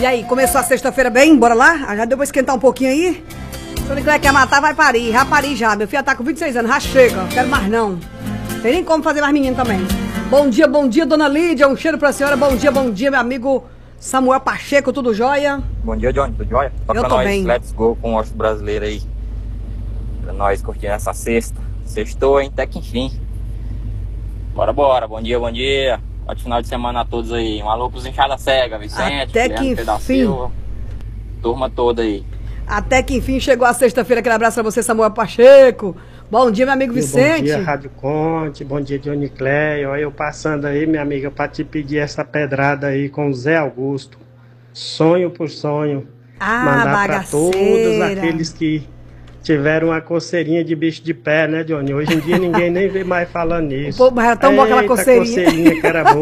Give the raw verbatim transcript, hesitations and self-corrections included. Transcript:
aí, começou a sexta-feira bem? Bora lá? Ah, já deu pra esquentar um pouquinho aí? Se o Nicléia quer matar, vai parir. Já pari já. Meu filho já tá com vinte e seis anos, já chega. Não quero mais não. Tem nem como fazer mais menino também. Bom dia, bom dia, dona Lídia. Um cheiro pra senhora. Bom dia, bom dia, meu amigo Samuel Pacheco. Tudo jóia? Bom dia, Johnny. Tudo jóia? Toca Eu tô nós, bem. Let's go com o Osso Brasileiro aí. Pra nós curtir essa sexta. Sextou, hein? Até que enfim. Bora, bora. Bom dia, bom dia. Ótimo final de semana a todos aí. Um alô pros Enxada Cega, Vicente, Até que Pedro da enfim. Silva. Turma toda aí. Até que enfim chegou a sexta-feira. Aquele abraço pra você, Samuel Pacheco. Bom dia, meu amigo Vicente. Bom dia, Rádio Conte. Bom dia, Johnny Cléia. Olha eu passando aí, minha amiga, pra te pedir essa pedrada aí com o Zé Augusto. Sonho por sonho. Ah, Mandar pra todos bagaceira. aqueles que tiveram uma coceirinha de bicho de pé, né, Johnny? Hoje em dia ninguém nem vê mais falando nisso. Pô, mas era tão boa aquela Eita, coceirinha. coceirinha que era boa.